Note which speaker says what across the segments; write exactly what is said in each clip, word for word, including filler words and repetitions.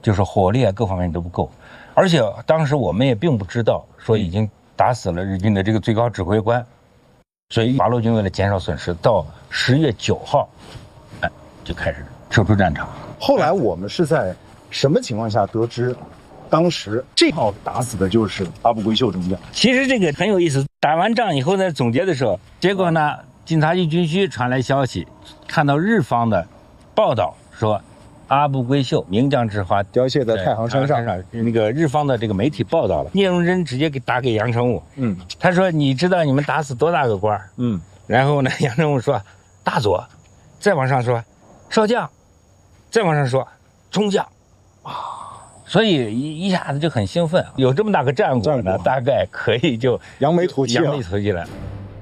Speaker 1: 就是火力啊各方面都不够，而且当时我们也并不知道说已经打死了日军的这个最高指挥官，所以八路军为了减少损失，到十月九号，哎，就开始撤出战场。
Speaker 2: 后来我们是在什么情况下得知，当时这炮打死的就是阿部圭秀中将？
Speaker 1: 其实这个很有意思，打完仗以后在总结的时候，结果呢，晋察冀军区传来消息，看到日方的报道说，阿部圭秀名将之花
Speaker 2: 凋谢在太行山上。
Speaker 1: 那个日方的这个媒体报道了，聂荣臻直接给打给杨成武，
Speaker 2: 嗯，
Speaker 1: 他说你知道你们打死多大个官？
Speaker 2: 嗯，
Speaker 1: 然后呢，杨成武说大佐，再往上说少将，再往上说中将，啊，所以一一下子就很兴奋，有这么大个战果呢，大概可以就
Speaker 2: 扬眉吐气，
Speaker 1: 扬眉吐气了。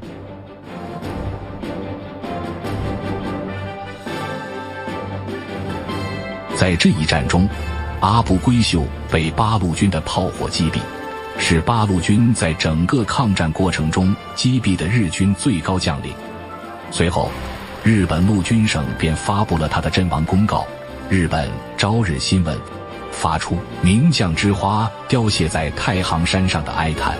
Speaker 3: 在这一战中，阿部圭秀被八路军的炮火击毙，是八路军在整个抗战过程中击毙的日军最高将领。随后，日本陆军省便发布了他的阵亡公告，日本朝日新闻发出名将之花凋谢在太行山上的哀叹。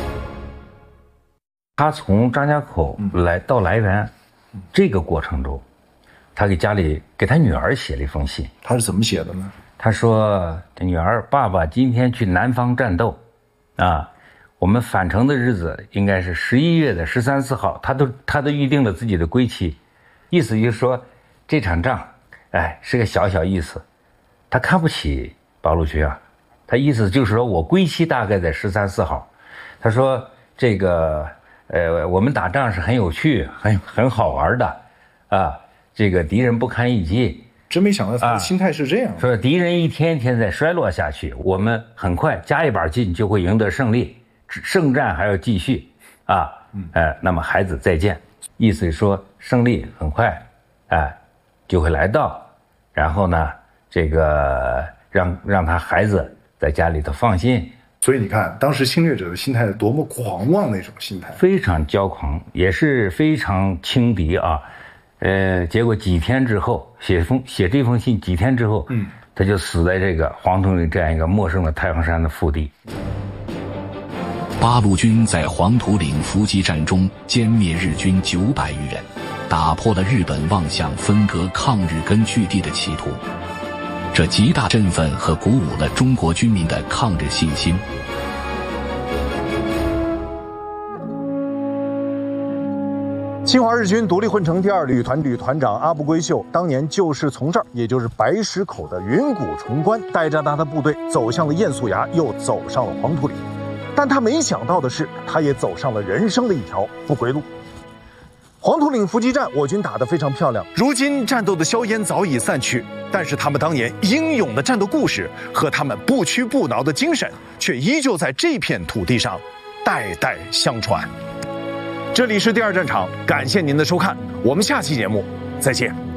Speaker 1: 他从张家口来到来源，嗯、这个过程中，他给家里给他女儿写了一封信。
Speaker 2: 他是怎么写的呢？
Speaker 1: 他说：“女儿，爸爸今天去南方战斗，啊，我们返程的日子应该是十一月的十三四号，他都他都预定了自己的归期，意思就是说这场仗，哎，是个小小意思，他看不起八路军啊，他意思就是说我归期大概在十三四号，他说这个呃我们打仗是很有趣、很很好玩的，啊，这个敌人不堪一击。”
Speaker 2: 真没想到他的心态是这样、
Speaker 1: 啊、说敌人一天一天在衰落下去，我们很快加一把劲就会赢得胜利，胜战还要继续啊，呃，那么孩子再见，意思是说胜利很快哎、呃、就会来到，然后呢这个让让他孩子在家里头放心。
Speaker 2: 所以你看当时侵略者的心态多么狂妄的一种心态，
Speaker 1: 非常骄狂，也是非常轻敌啊。呃，结果几天之后，写封写这封信几天之后，嗯，他就死在这个黄土岭这样一个陌生的太行山的腹地。
Speaker 3: 八路军在黄土岭伏击战中歼灭日军九百余人，打破了日本妄想分割抗日根据地的企图，这极大振奋和鼓舞了中国军民的抗日信心。
Speaker 2: 侵华日军独立混成第二旅团旅团长阿部圭秀当年就是从这儿，也就是白石口的云谷崇关，带着他的部队走向了堰夙崖，又走上了黄土岭。但他没想到的是，他也走上了人生的一条不归路。黄土岭伏击战，我军打得非常漂亮。如今战斗的硝烟早已散去，但是他们当年英勇的战斗故事和他们不屈不挠的精神，却依旧在这片土地上代代相传。这里是第二战场，感谢您的收看，我们下期节目再见。